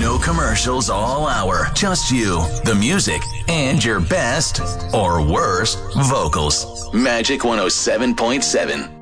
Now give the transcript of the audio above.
No commercials all hour. Just you, the music, and your best or worst vocals. Magic 107.7.